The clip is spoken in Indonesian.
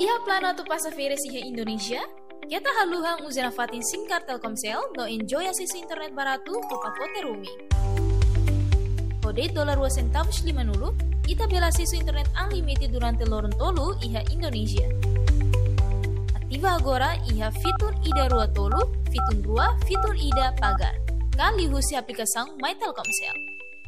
Iha plano tu passageira iha Indonesia, kita haluhang uzena fatin SIM card Telkomsel no enjoy akses internet barato ko pacote roaming. Kode $2.50 ita bela akses internet unlimited durante lorong tolu iha Indonesia. Aktiva agora iha fitur ida rua tolu, fitur rua, fitur ida pagar. Kali husi aplikação My Telkomsel.